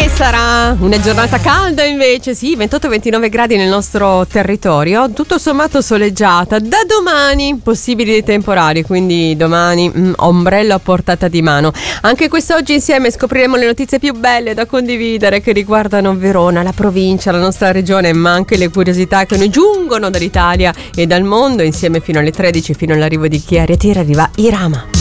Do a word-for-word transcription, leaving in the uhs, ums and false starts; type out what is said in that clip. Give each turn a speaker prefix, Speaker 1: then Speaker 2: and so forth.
Speaker 1: E sarà una giornata calda invece, sì, ventotto ventinove gradi nel nostro territorio, tutto sommato soleggiata. Da domani possibili dei temporali, quindi domani mm, ombrello a portata di mano. Anche quest'oggi insieme scopriremo le notizie più belle da condividere che riguardano Verona, la provincia, la nostra regione, ma anche le curiosità che noi giungono dall'Italia e dal mondo. Insieme fino alle tredici, fino all'arrivo di Chiari e Tira arriva Irama.